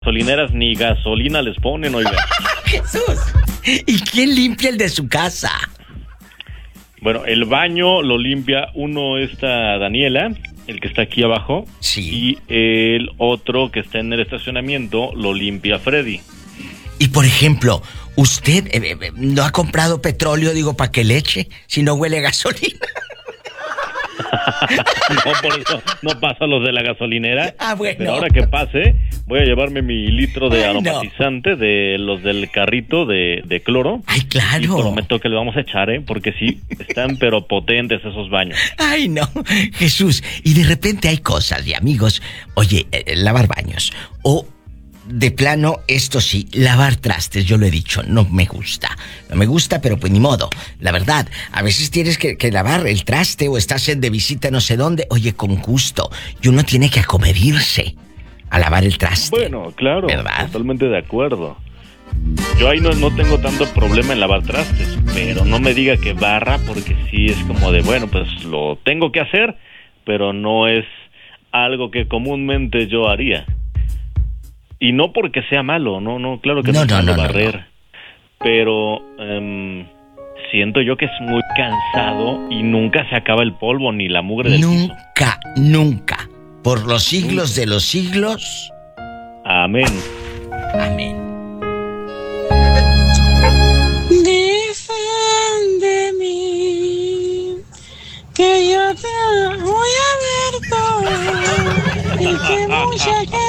gasolineras ni gasolina les ponen, oiga. Jesús. ¿Y quién limpia el de su casa? Bueno, el baño lo limpia esta Daniela, el que está aquí abajo. Sí. Y el otro que está en el estacionamiento lo limpia Freddy. Y por ejemplo, ¿usted no ha comprado petróleo, digo, para que le eche, si no huele a gasolina? No, por eso no pasa los de la gasolinera. Ah, bueno. Pero ahora que pase, voy a llevarme mi litro de aromatizante de los del carrito de cloro. Ay, claro. Y prometo que le vamos a echar, porque sí, están pero potentes esos baños. Ay, no, Jesús. Y de repente hay cosas de amigos. Oye, lavar baños. O de plano, esto sí, lavar trastes, yo lo he dicho, no me gusta. No me gusta, pero pues ni modo. La verdad, a veces tienes que lavar el traste o estás de visita no sé dónde. Oye, con gusto. Y uno tiene que acomedirse a lavar el traste. Bueno, claro, ¿verdad? Totalmente de acuerdo. Yo ahí no tengo tanto problema en lavar trastes, pero no me diga que barra, porque sí es como de, bueno, pues lo tengo que hacer, pero no es algo que comúnmente yo haría. Y no porque sea malo, no, claro que no es malo barrer. Pero siento yo que es muy cansado y nunca se acaba el polvo ni la mugre del piso. Nunca. Por los siglos de los siglos. Amén. Amén. Dicen de mí que yo te voy a ver todo y que mucha gente